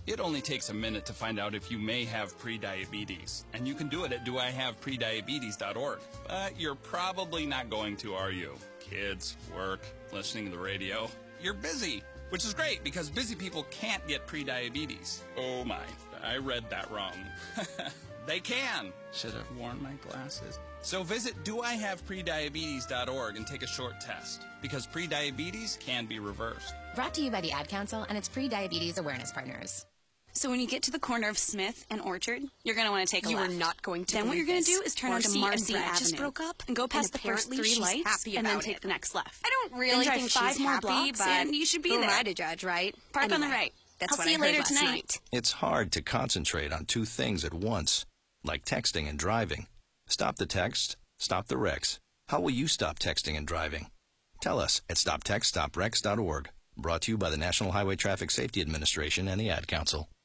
It only takes a minute to find out if you may have prediabetes, and you can do it at doihaveprediabetes.org. But you're probably not going to, are you? Kids, work, listening to the radio. You're busy, which is great because busy people can't get prediabetes. Oh my, I read that wrong. They can. Should have worn my glasses. So visit doihaveprediabetes.org and take a short test, because prediabetes can be reversed. Brought to you by the Ad Council and its pre-diabetes awareness partners. So when you get to the corner of Smith and Orchard, you're going to want to take a left. You are not going to. Then what you're going to do is turn onto Marcy Avenue. Just broke up, and go past the first 3 lights, and then take the next left. I don't really then think drive she's 5 more happy, blocks, but and you should be who there. am I to judge, right? Park on the right. That's I'll what see I you heard later last tonight. night. It's hard to concentrate on 2 things at once, like texting and driving. Stop the text, stop the wrecks. How will you stop texting and driving? Tell us at stoptextstopwrecks.org. Brought to you by the National Highway Traffic Safety Administration and the Ad Council.